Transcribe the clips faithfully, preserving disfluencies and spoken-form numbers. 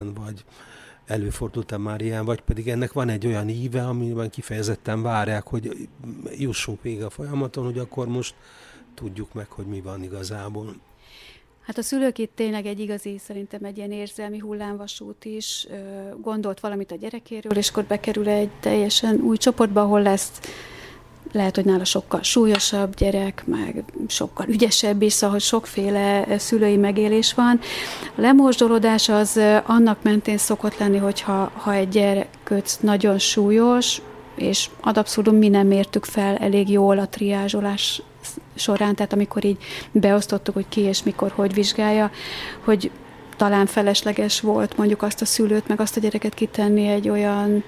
vagy előfordult már ilyen, vagy pedig ennek van egy olyan íve, amiben kifejezetten várják, hogy jussunk végig a folyamaton, hogy akkor most tudjuk meg, hogy mi van igazából. Hát a szülők itt tényleg egy igazi, szerintem egy ilyen érzelmi hullámvasút is, gondolt valamit a gyerekéről, és akkor bekerül egy teljesen új csoportba, ahol lesz, lehet, hogy nála sokkal súlyosabb gyerek, meg sokkal ügyesebb is, szóval, hogy sokféle szülői megélés van. A lemorzsolódás az annak mentén szokott lenni, hogyha ha egy gyerek nagyon súlyos, és ad abszolút mi nem mértük fel elég jól a triázsolás során, tehát amikor így beosztottuk, hogy ki és mikor, hogy vizsgálja, hogy talán felesleges volt mondjuk azt a szülőt, meg azt a gyereket kitenni egy olyan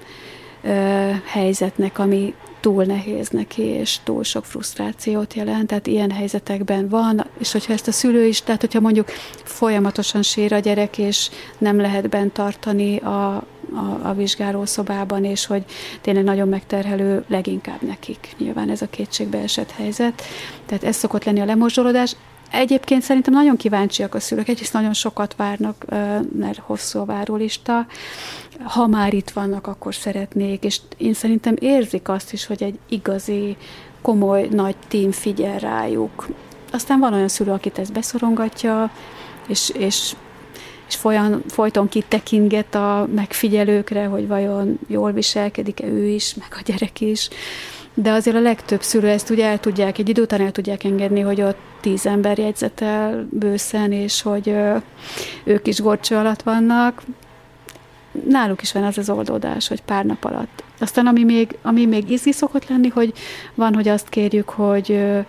ö, helyzetnek, ami túl nehéz neki, és túl sok frusztrációt jelent, tehát ilyen helyzetekben van, és hogyha ezt a szülő is, tehát hogyha mondjuk folyamatosan sír a gyerek, és nem lehet bent tartani a, a, a vizsgálószobában, és hogy tényleg nagyon megterhelő leginkább nekik. Nyilván ez a kétségbeesett helyzet. Tehát ez szokott lenni a lemorzsolódás. Egyébként szerintem nagyon kíváncsiak a szülők, egyrészt nagyon sokat várnak, mert hosszú a várólista. Ha már itt vannak, akkor szeretnék, és én szerintem érzik azt is, hogy egy igazi, komoly, nagy tím figyel rájuk. Aztán van olyan szülő, akit ez beszorongatja, és, és, és folyan, folyton kitekintget a megfigyelőkre, hogy vajon jól viselkedik-e ő is, meg a gyerek is. De azért a legtöbb szülő ezt ugye el tudják, egy idő után el tudják engedni, hogy ott tíz ember jegyzetel bőszen, és hogy ö, ők is górcső alatt vannak. Náluk is van az az oldódás, hogy pár nap alatt. Aztán ami még, ami még izgi szokott lenni, hogy van, hogy azt kérjük, hogy ö,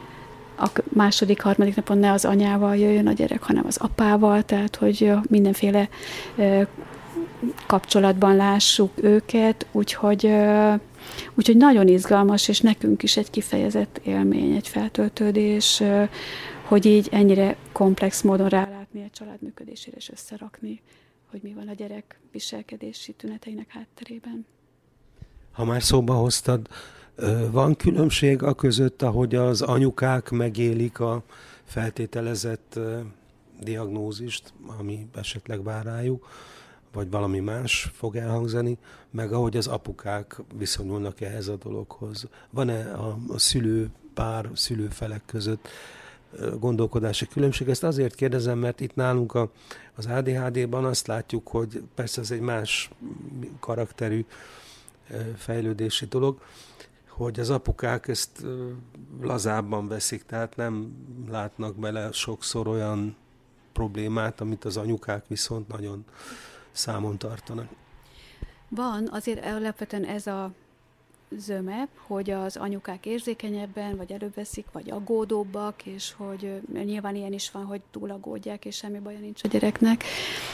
a második, harmadik napon ne az anyával jöjjön a gyerek, hanem az apával, tehát hogy ö, mindenféle ö, kapcsolatban lássuk őket, úgyhogy ö, Úgyhogy nagyon izgalmas, és nekünk is egy kifejezett élmény, egy feltöltődés, hogy így ennyire komplex módon rálátni egy család működésére, és összerakni, hogy mi van a gyerek viselkedési tüneteinek hátterében. Ha már szóba hoztad, van különbség a között, ahogy az anyukák megélik a feltételezett diagnózist, ami esetleg vár rájuk, vagy valami más fog elhangzani, meg ahogy az apukák viszonyulnak ehhez a dologhoz. Van-e a, a szülőpár, szülőfelek között gondolkodási különbség? Ezt azért kérdezem, mert itt nálunk a, az á dé há dé-ban azt látjuk, hogy persze ez egy más karakterű fejlődési dolog, hogy az apukák ezt lazábban veszik, tehát nem látnak bele sokszor olyan problémát, amit az anyukák viszont nagyon számon tartanak. Van, azért alapvetően ez a zöme, hogy az anyukák érzékenyebben, vagy előveszik, vagy aggódóbbak, és hogy nyilván ilyen is van, hogy túl aggódják, és semmi baja nincs a gyereknek,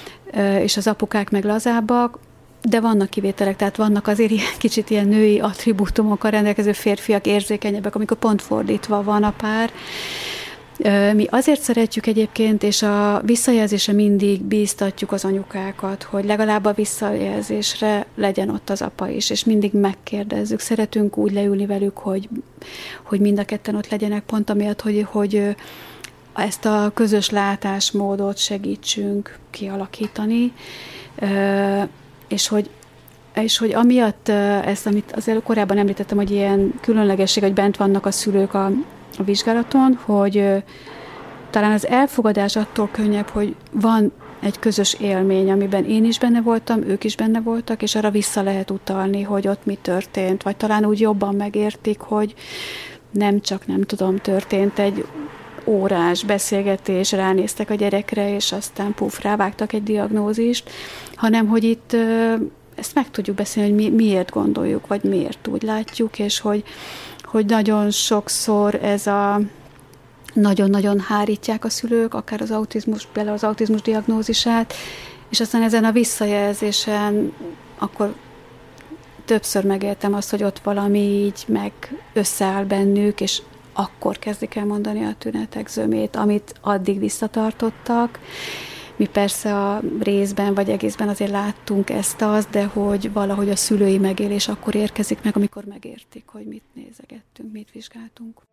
és az apukák meg lazábbak, de vannak kivételek, tehát vannak azért ilyen, kicsit ilyen női attribútumokkal rendelkező férfiak érzékenyebbek, amikor pont fordítva van a pár. Mi azért szeretjük egyébként, és a visszajelzésre mindig bíztatjuk az anyukákat, hogy legalább a visszajelzésre legyen ott az apa is, és mindig megkérdezzük. Szeretünk úgy leülni velük, hogy, hogy mind a ketten ott legyenek, pont amiatt, hogy, hogy ezt a közös látásmódot segítsünk kialakítani, és hogy és hogy amiatt ezt, amit azért korábban említettem, hogy ilyen különlegesség, hogy bent vannak a szülők a a vizsgálaton, hogy ö, talán az elfogadás attól könnyebb, hogy van egy közös élmény, amiben én is benne voltam, ők is benne voltak, és arra vissza lehet utalni, hogy ott mi történt, vagy talán úgy jobban megértik, hogy nem csak, nem tudom, történt egy órás beszélgetés, ránéztek a gyerekre, és aztán puf, rávágtak egy diagnózist, hanem hogy itt ö, ezt meg tudjuk beszélni, hogy mi, miért gondoljuk, vagy miért úgy látjuk, és hogy hogy nagyon sokszor ez a nagyon-nagyon hárítják a szülők, akár az autizmus, például az autizmus diagnózisát, és aztán ezen a visszajelzésen akkor többször megéltem azt, hogy ott valami így meg összeáll bennük, és akkor kezdik el mondani a tünetek zömét, amit addig visszatartottak. Mi persze a részben vagy egészben azért láttunk ezt-azt, de hogy valahogy a szülői megélés akkor érkezik meg, amikor megértik, hogy mit nézegettünk, mit vizsgáltunk.